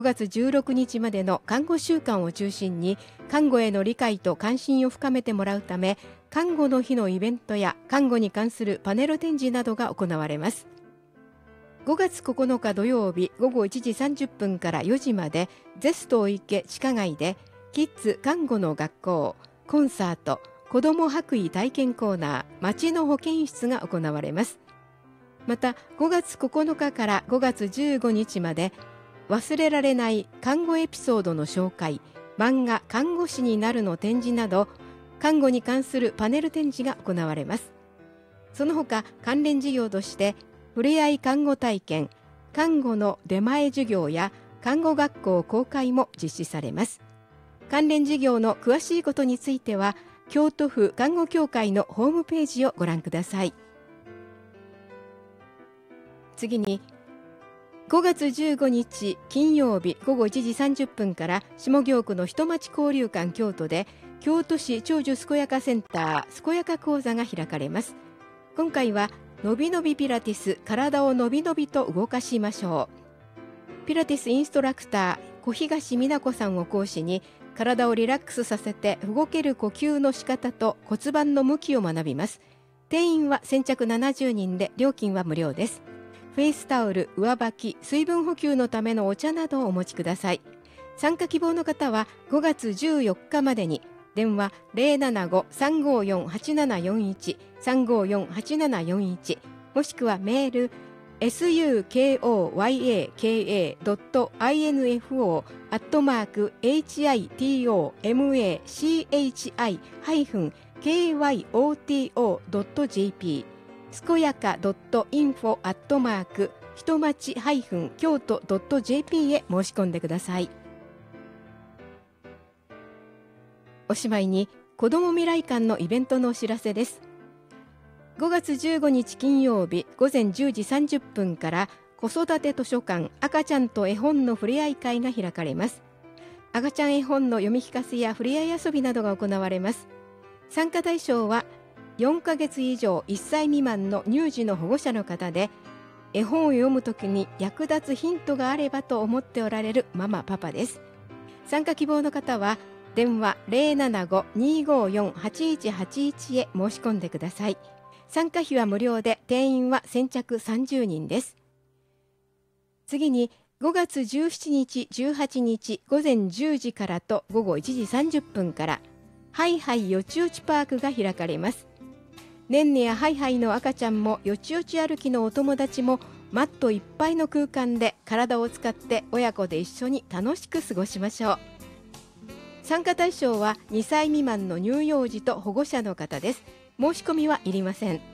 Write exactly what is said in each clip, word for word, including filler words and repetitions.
ごがつじゅうろくにちまでの看護週間を中心に看護への理解と関心を深めてもらうため、看護の日のイベントや看護に関するパネル展示などが行われます。ごがつここのか土曜日ごごいちじさんじゅっぷんからよじまで、ゼスト池地下街でキッズ看護の学校、コンサート、子ども白衣体験コーナー、町の保健室が行われます。またごがつここのかからごがつじゅうごにちまで、忘れられない看護エピソードの紹介、漫画看護師になるの展示など、看護に関するパネル展示が行われます。その他関連事業としてふれあい看護体験、看護の出前授業や看護学校公開も実施されます。関連事業の詳しいことについては京都府看護協会のホームページをご覧ください。次にごがつじゅうごにち金曜日ごごいちじさんじゅっぷんから下京区の人町交流館京都で京都市長寿健やかセンター健やか講座が開かれます。今回はのびのびピラティス、体をのびのびと動かしましょう。ピラティスインストラクター小東美奈子さんを講師に、体をリラックスさせて動ける呼吸の仕方と骨盤の向きを学びます。定員は先着ななじゅうにんで料金は無料です。フェイスタオル、上履き、水分補給のためのお茶などをお持ちください。参加希望の方はごがつじゅうよっかまでに電話 ゼロななご さんごよん はちななよんいち さんごよん はちななよんいち もしくはメール エスユーケーオーワイエーケーエードットインフォー アットマーク エイチアイティーオーエムエーシーエイチアイ ハイフン ケーワイオーティーオー ドット ジェーピー 健やか .info アットマーク人町ハイフン京都 ドット ジェーピー へ申し込んでください。おしまいに子ども未来館のイベントのお知らせです。ごがつじゅうごにち金曜日ごぜんじゅうじさんじゅっぷんから子育て図書館赤ちゃんと絵本のふれあい会が開かれます。赤ちゃん絵本の読み聞かせやふれあい遊びなどが行われます。参加対象はよんかげつ以上いっさい未満の乳児の保護者の方で、絵本を読むときに役立つヒントがあればと思っておられるママパパです。参加希望の方は電話 ゼロななご にーごーよん はちいちはちいち へ申し込んでください。参加費は無料で定員は先着さんじゅうにんです。次にごがつじゅうしちにちじゅうはちにちごぜんじゅうじからとごごいちじさんじゅっぷんからハイハイよちよちパークが開かれます。ねんねやハイハイの赤ちゃんもよちよち歩きのお友達もマットいっぱいの空間で体を使って親子で一緒に楽しく過ごしましょう。参加対象はにさい未満の乳幼児と保護者の方です。申し込みはいりません。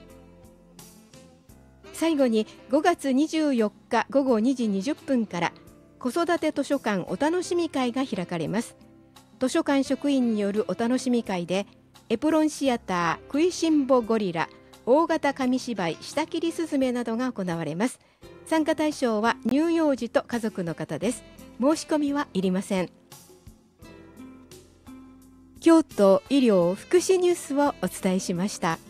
最後にごがつにじゅうよっかごごにじにじゅっぷんから子育て図書館お楽しみ会が開かれます。図書館職員によるお楽しみ会でエプロンシアター、食いしん坊ゴリラ、大型紙芝居下切りすずめなどが行われます。参加対象は乳幼児と家族の方です。申し込みはいりません。京都医療福祉ニュースをお伝えしました。